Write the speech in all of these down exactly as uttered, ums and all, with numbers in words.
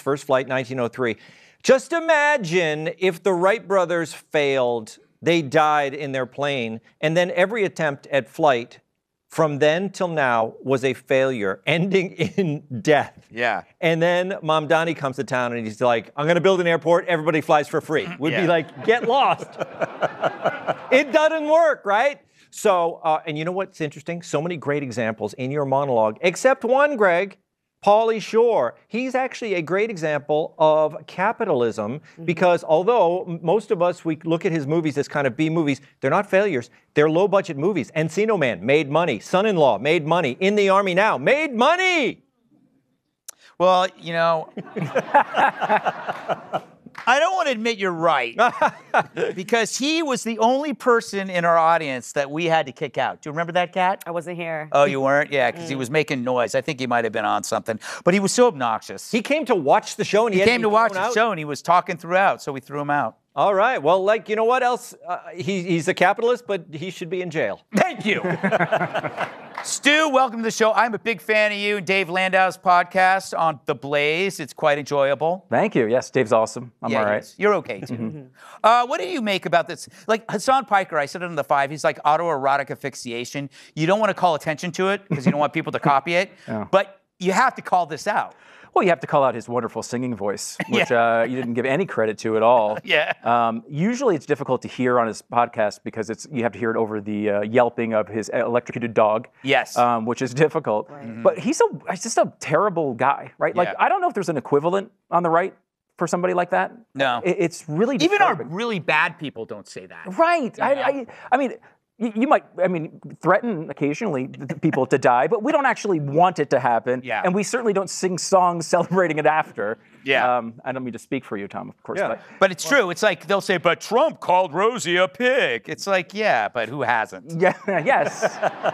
first flight, nineteen oh three. Just imagine if the Wright brothers failed, they died in their plane, and then every attempt at flight from then till now was a failure, ending in death. Yeah. And then Mamdani comes to town and he's like, I'm going to build an airport, everybody flies for free. Would Yeah. be like, get lost. It doesn't work, right? So, uh, and you know what's interesting? So many great examples in your monologue, except one, Greg, Pauly Shore. He's actually a great example of capitalism mm-hmm. because although most of us, we look at his movies as kind of B movies, they're not failures. They're low budget movies. Encino Man made money. Son-in-Law made money. In the Army Now made money. Well, you know, I don't want to admit you're right because he was the only person in our audience that we had to kick out. Do you remember that, Kat? I wasn't here. Oh, you weren't? Yeah, because mm. he was making noise. I think he might have been on something, but he was so obnoxious. He came to watch the show and he, he had came to, to watch the out? show and he was talking throughout, so we threw him out. All right. Well, like, you know what else? Uh, he, he's a capitalist, but he should be in jail. Thank you. Stu, welcome to the show. I'm a big fan of you and Dave Landau's podcast on The Blaze. It's quite enjoyable. Thank you. Yes, Dave's awesome. I'm yeah, all right. You're okay, too. Mm-hmm. uh, what do you make about this? Like, Hassan Piker, I said it on The Five, he's like autoerotic asphyxiation. You don't want to call attention to it because you don't want people to copy it, yeah. but you have to call this out. Well, you have to call out his wonderful singing voice, which yeah. uh, you didn't give any credit to at all. yeah. Um, usually it's difficult to hear on his podcast because it's you have to hear it over the uh, yelping of his electrocuted dog. Yes. Um, which is difficult. Right. Mm-hmm. But he's, a, he's just a terrible guy, right? Like, yeah. I don't know if there's an equivalent on the right for somebody like that. No. It, it's really Even disturbing. our really bad people don't say that. Right. I, I, I mean... You might, I mean, threaten occasionally people to die, but we don't actually want it to happen. Yeah. And we certainly don't sing songs celebrating it after. Yeah. Um, I don't mean to speak for you, Tom, of course. Yeah. But, but it's well, true. It's like they'll say, but Trump called Rosie a pig. It's like, yeah, but who hasn't? Yeah, yes.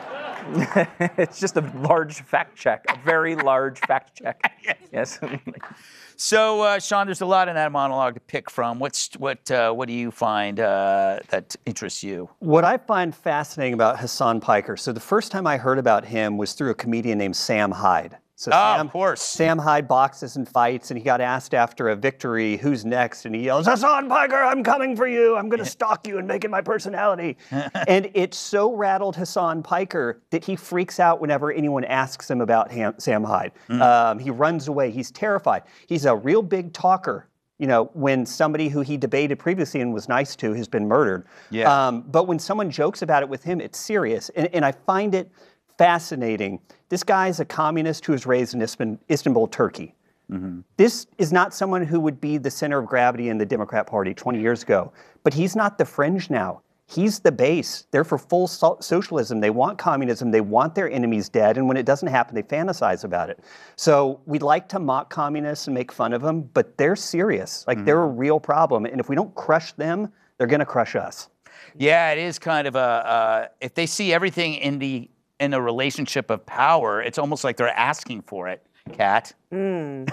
It's just a large fact check, a very large fact check. Yes. So, uh, Sean, there's a lot in that monologue to pick from. What's what? Uh, what do you find uh, that interests you? What I find fascinating about Hassan Piker. So the first time I heard about him was through a comedian named Sam Hyde. So oh, Sam, of course. Sam Hyde boxes and fights, and he got asked after a victory, who's next? And he yells, Hassan Piker, I'm coming for you. I'm going to stalk you and make it my personality. And it so rattled Hassan Piker that he freaks out whenever anyone asks him about Ham, Sam Hyde. Mm. Um, he runs away. He's terrified. He's a real big talker. You know, when somebody who he debated previously and was nice to has been murdered. Yeah. Um, but when someone jokes about it with him, it's serious. And, and I find it fascinating. This guy is a communist who was raised in Istanbul, Turkey. Mm-hmm. This is not someone who would be the center of gravity in the Democrat Party twenty years ago. But he's not the fringe now. He's the base. They're for full so- socialism. They want communism. They want their enemies dead. And when it doesn't happen, they fantasize about it. So we like to mock communists and make fun of them, but they're serious. Like, mm-hmm. they're a real problem. And if we don't crush them, they're going to crush us. Yeah, it is kind of a, uh, if they see everything in the in a relationship of power, it's almost like they're asking for it, Kat. Mm.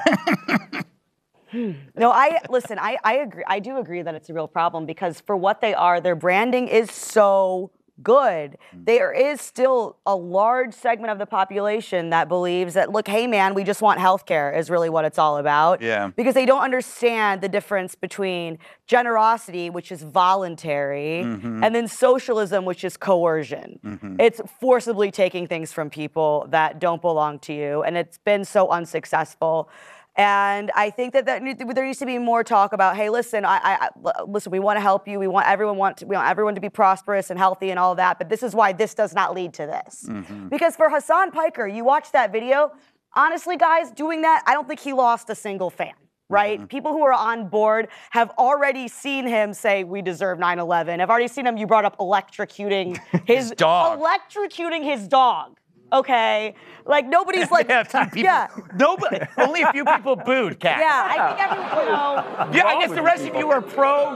No, I listen, I, I agree. I do agree that it's a real problem because for what they are, their branding is so good. There is still a large segment of the population that believes that, look, hey, man, we just want healthcare is really what it's all about. Yeah. Because they don't understand the difference between generosity, which is voluntary, mm-hmm. and then socialism, which is coercion. Mm-hmm. It's forcibly taking things from people that don't belong to you, and it's been so unsuccessful. And I think that, that there needs to be more talk about, hey, listen, I, I listen, we want to help you. We want everyone want to, we want everyone to be prosperous and healthy and all of that. But this is why this does not lead to this. Mm-hmm. Because for Hassan Piker, you watch that video. Honestly, guys, doing that, I don't think he lost a single fan. Right? Mm-hmm. People who are on board have already seen him say, we deserve nine eleven. I've already seen him, you brought up electrocuting his, his dog. Electrocuting his dog. Okay, like nobody's like, yeah, people, yeah. Nobody, only a few people booed, Kat. Yeah, I think everyone, you know. Yeah, I guess the rest of you are pro.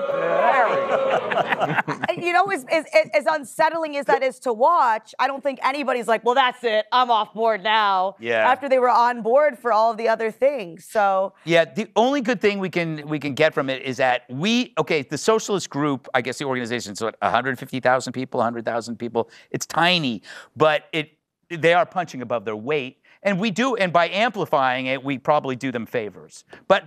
You know, as, as, as unsettling as that is to watch, I don't think anybody's like, well, that's it, I'm off board now. Yeah. After they were on board for all of the other things, so. Yeah, the only good thing we can we can get from it is that we, okay, the socialist group, I guess the organization is what, one hundred fifty thousand people, one hundred thousand people. It's tiny, but it. They are punching above their weight, and we do, and by amplifying it, we probably do them favors. But